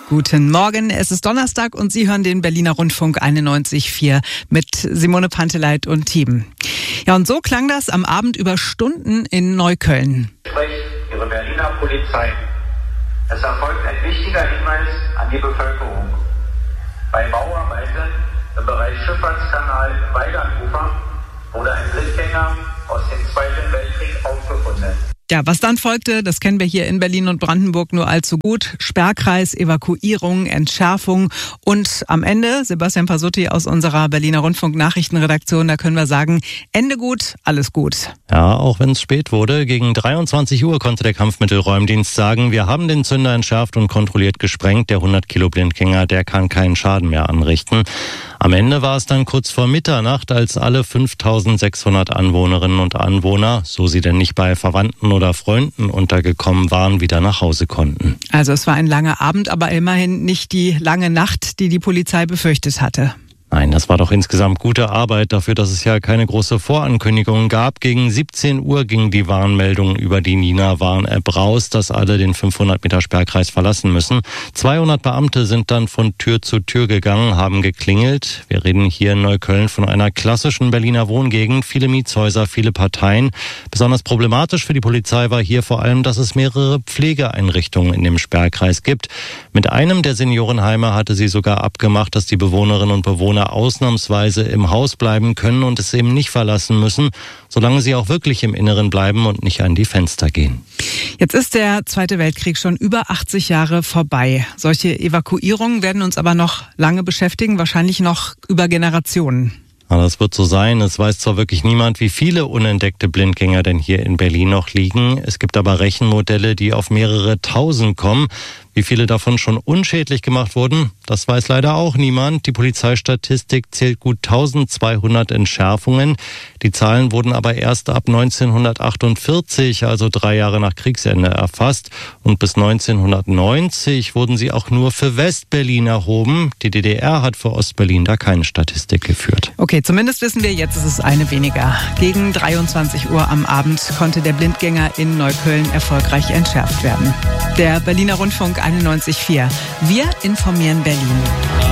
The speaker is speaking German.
Guten Morgen, es ist Donnerstag und Sie hören den Berliner Rundfunk 91.4 mit Simone Panteleit und Team. Ja, und so klang das am Abend über Stunden in Neukölln. Spricht Ihre Berliner Polizei. Es erfolgt ein wichtiger Hinweis an die Bevölkerung. Bei Bauarbeiten im Bereich Schifffahrtskanal im Weigernufer wurde ein Blindgänger aus dem Zweiten Weltkrieg aufgefunden. Ja, was dann folgte, das kennen wir hier in Berlin und Brandenburg nur allzu gut. Sperrkreis, Evakuierung, Entschärfung und am Ende, Sebastian Pasutti aus unserer Berliner Rundfunk-Nachrichtenredaktion, da können wir sagen, Ende gut, alles gut. Ja, auch wenn es spät wurde, gegen 23 Uhr konnte der Kampfmittelräumdienst sagen, wir haben den Zünder entschärft und kontrolliert gesprengt. Der 100 Kilo Blindgänger, der kann keinen Schaden mehr anrichten. Am Ende war es dann kurz vor Mitternacht, als alle 5.600 Anwohnerinnen und Anwohner, so sie denn nicht bei Verwandten oder Freunden untergekommen waren, wieder nach Hause konnten. Also es war ein langer Abend, aber immerhin nicht die lange Nacht, die die Polizei befürchtet hatte. Nein, das war doch insgesamt gute Arbeit dafür, dass es ja keine große Vorankündigung gab. Gegen 17 Uhr ging die Warnmeldung über die Nina-Warn-App raus, dass alle den 500-Meter-Sperrkreis verlassen müssen. 200 Beamte sind dann von Tür zu Tür gegangen, haben geklingelt. Wir reden hier in Neukölln von einer klassischen Berliner Wohngegend. Viele Mietshäuser, viele Parteien. Besonders problematisch für die Polizei war hier vor allem, dass es mehrere Pflegeeinrichtungen in dem Sperrkreis gibt. Mit einem der Seniorenheime hatte sie sogar abgemacht, dass die Bewohnerinnen und Bewohner ausnahmsweise im Haus bleiben können und es eben nicht verlassen müssen, solange sie auch wirklich im Inneren bleiben und nicht an die Fenster gehen. Jetzt ist der Zweite Weltkrieg schon über 80 Jahre vorbei. Solche Evakuierungen werden uns aber noch lange beschäftigen, wahrscheinlich noch über Generationen. Das wird so sein. Es weiß zwar wirklich niemand, wie viele unentdeckte Blindgänger denn hier in Berlin noch liegen. Es gibt aber Rechenmodelle, die auf mehrere Tausend kommen. Wie viele davon schon unschädlich gemacht wurden, das weiß leider auch niemand. Die Polizeistatistik zählt gut 1200 Entschärfungen. Die Zahlen wurden aber erst ab 1948, also 3 Jahre nach Kriegsende, erfasst. Und bis 1990 wurden sie auch nur für Westberlin erhoben. Die DDR hat für Ostberlin da keine Statistik geführt. Okay, zumindest wissen wir, jetzt ist es eine weniger. Gegen 23 Uhr am Abend konnte der Blindgänger in Neukölln erfolgreich entschärft werden. Der Berliner Rundfunk 91.4. Wir informieren Berlin.